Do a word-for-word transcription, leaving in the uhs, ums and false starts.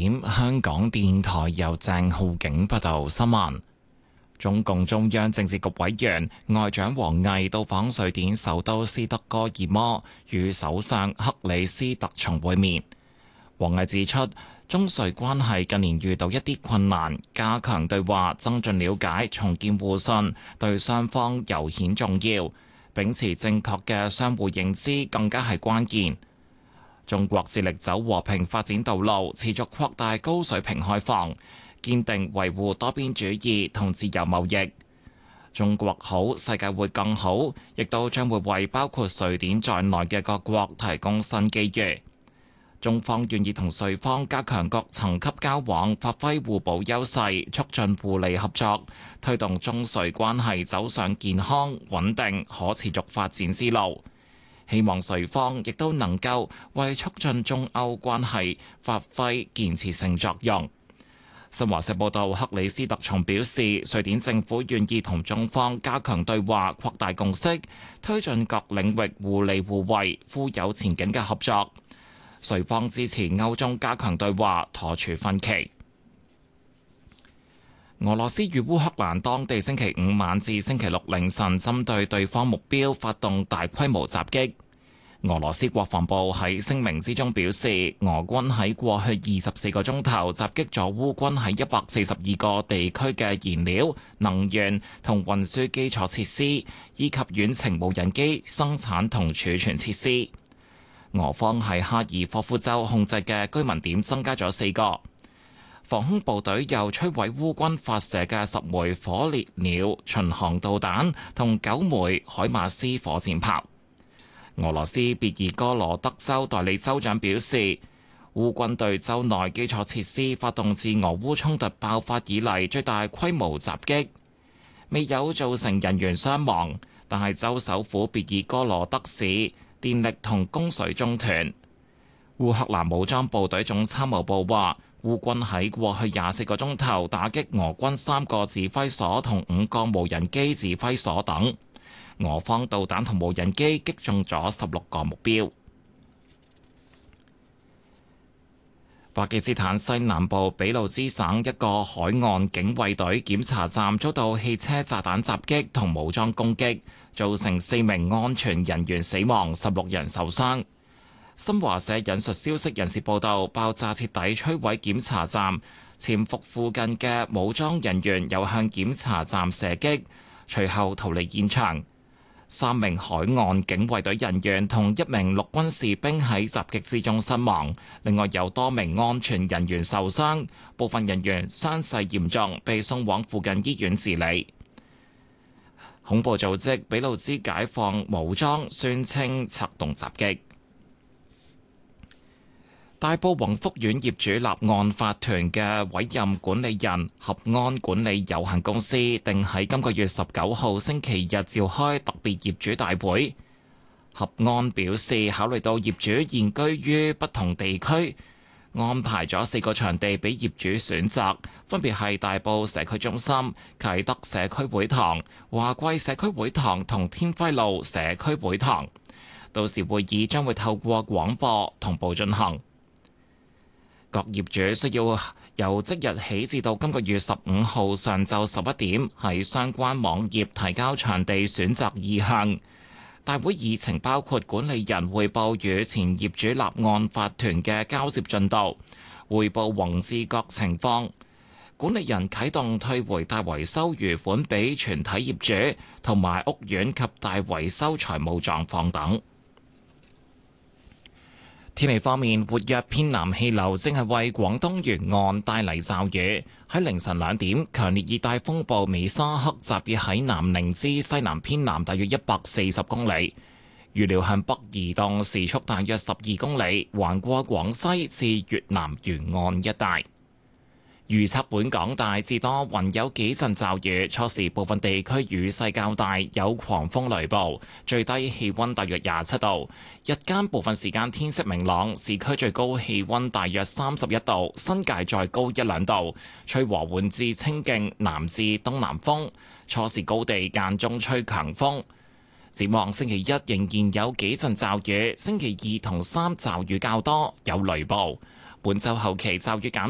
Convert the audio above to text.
點，香港電台由鄭浩景報道新聞。中共中央政治局委員外長王毅到訪瑞典首都斯德哥爾摩，與首相克里斯特松會面。王毅指出，中瑞關係近年遇到一啲困難，加強對話，增進了解，重建互信，對雙方尤顯重要。秉持正確嘅相互認知，更加係關鍵。中國致力走和平發展道路，持續擴大高水平開放，堅定維護多邊主義同自由貿易。中國好，世界會更好，亦都將會為包括瑞典在內嘅各國提供新機遇。中方願意同瑞方加強各層級交往，發揮互補優勢，促進互利合作，推動中瑞關係走上健康、穩定、可持續發展之路。希望瑞方亦都能夠為促進中歐關係發揮建設性作用。新華社報道，克里斯特松表示，瑞典政府願意同中方加強對話，擴大共識，推進各領域互利互惠、富有前景嘅合作。瑞方支持歐中加強對話，妥處分歧。俄羅斯與烏克蘭當地星期五晚至星期六凌晨針對對方目標發動大規模襲擊。俄羅斯國防部喺聲明之中表示，俄軍喺過去二十四個鐘頭襲擊咗烏軍喺一百四十二個地區嘅燃料、能源同運輸基礎設施，以及遠程無人機生產同儲存設施。俄方喺哈爾科夫州控制嘅居民點增加咗四個。防空部隊又摧毀烏軍發射嘅十枚火烈鳥巡航導彈同九枚海馬斯火箭炮。俄羅斯別爾哥羅德州代理州長表示，烏軍對州內基礎設施發動自俄烏衝突爆發以嚟最大規模襲擊，未有造成人員傷亡，但係州首府別爾哥羅德市電力同供水中斷。烏克蘭武裝部隊總參謀部話，烏軍喺過去廿四個鐘頭打擊俄軍三個指揮所同五個無人機指揮所等。俄方導彈同無人機擊中咗十六個目標。巴基斯坦西南部俾路支省一個海岸警衛隊檢查站遭到汽車炸彈襲擊同武裝攻擊，造成四名安全人員死亡，十六人受傷。新華社引述消息人士報道，爆炸徹底摧毀檢查站，潛伏附近嘅武裝人員又向檢查站射擊，隨後逃離現場。三名海岸警衛隊人員同一名陸軍士兵喺襲擊之中身亡，另外有多名安全人員受傷，部分人員傷勢嚴重，被送往附近醫院治理。恐怖組織俾路支解放武裝宣稱策動襲擊。大埔宏福苑業主立案法團嘅委任管理人合安管理有限公司，定喺今個月十九號星期日召開特別業主大會。合安表示，考慮到業主現居於不同地區，安排咗四個場地俾業主選擇，分別係大埔社區中心、啟德社區會堂、華貴社區會堂同天輝路社區會堂。到時會議將會透過廣播同步進行。各業主需要由即日起至到今個月十五號上晝十一點喺相關網頁提交場地選擇意向。大會議程包括管理人匯報與前業主立案法團嘅交接進度，匯報宏致各情況，管理人啟動退回大維修餘款俾全體業主，同埋屋苑及大維修財務狀況等。天氣方面，活躍偏南氣流正係為廣東沿岸帶嚟驟雨。喺凌晨兩點，強烈熱帶風暴美沙克集結喺南寧之西南偏南大約一百四十公里，預料向北移動，時速大約十二公里，橫過廣西至越南沿岸一帶。預測本港大致多雲，有幾陣驟雨，初時部分地區雨勢較大，有狂風雷暴，最低氣溫大約廿七度。日間部分時間天色明朗，市區最高氣溫大約三十一度，新界再高一兩度，吹和緩至清勁南至東南風，初時高地間中吹強風。展望星期一仍然有幾陣驟雨，星期二同三驟雨較多，有雷暴。本週後期驟雨減